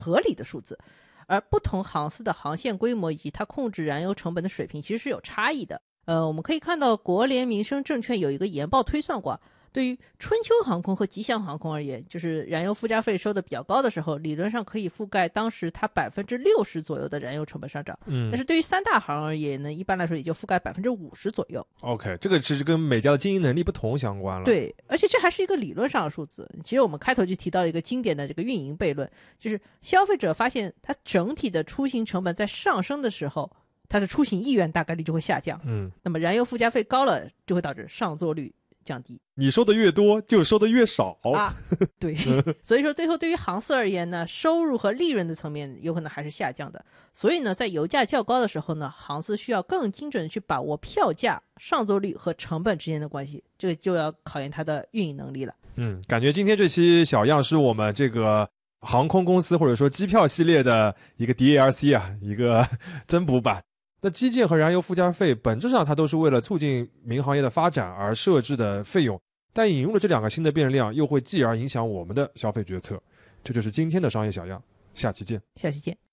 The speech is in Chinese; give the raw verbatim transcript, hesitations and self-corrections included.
合理的数字。而不同航司的航线规模以及它控制燃油成本的水平其实是有差异的。呃，我们可以看到国联民生证券有一个研报推算过，对于春秋航空和吉祥航空而言，就是燃油附加费收的比较高的时候，理论上可以覆盖当时它百分之六十左右的燃油成本上涨。嗯，但是对于三大行而言呢，一般来说也就覆盖百分之五十左右。 OK， 这个其实跟每家的经营能力不同相关了。 对，而且这还是一个理论上的数字。其实我们开头就提到了一个经典的这个运营悖论，就是消费者发现它整体的出行成本在上升的时候，它的出行意愿大概率就会下降。嗯，那么燃油附加费高了，就会导致上座率降低。 你收的越多就收的越少啊，对。所以说最后对于航司而言呢，收入和利润的层面有可能还是下降的。所以呢，在油价较高的时候呢，航司需要更精准的去把握票价、上座率和成本之间的关系，这个就要考验它的运营能力了。 嗯，感觉今天这期小样是我们这个航空公司或者说机票系列的一个 D A R C 啊，一个增补版。那基建和燃油附加费本质上它都是为了促进民航业的发展而设置的费用，但引入了这两个新的变量又会继而影响我们的消费决策。这就是今天的商业小样，下期见。 下期见。